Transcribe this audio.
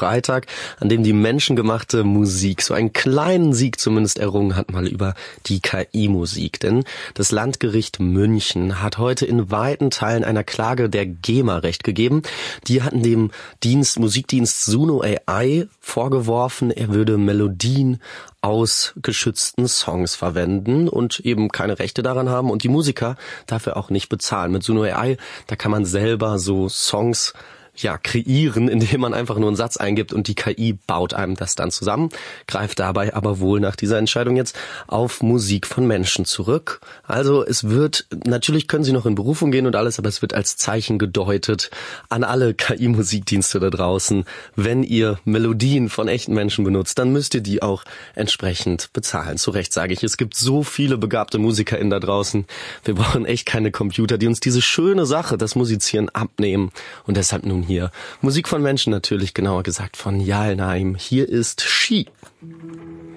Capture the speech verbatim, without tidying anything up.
Freitag, an dem die menschengemachte Musik so einen kleinen Sieg zumindest errungen hat, mal über die K I-Musik. Denn das Landgericht München hat heute in weiten Teilen einer Klage der GEMA Recht gegeben. Die hatten dem Dienst, Musikdienst Suno A I vorgeworfen, er würde Melodien aus geschützten Songs verwenden und eben keine Rechte daran haben und die Musiker dafür auch nicht bezahlen. Mit Suno A I, da kann man selber so Songs ja kreieren, indem man einfach nur einen Satz eingibt und die K I baut einem das dann zusammen, greift dabei aber wohl nach dieser Entscheidung jetzt auf Musik von Menschen zurück. Also es wird, natürlich können sie noch in Berufung gehen und alles, aber es wird als Zeichen gedeutet an alle K I-Musikdienste da draußen. Wenn ihr Melodien von echten Menschen benutzt, dann müsst ihr die auch entsprechend bezahlen. Zu Recht sage ich, es gibt so viele begabte MusikerInnen da draußen. Wir brauchen echt keine Computer, die uns diese schöne Sache, das Musizieren, abnehmen. Und deshalb nun hier Musik von Menschen natürlich, genauer gesagt von Jalnaim. Hier ist She.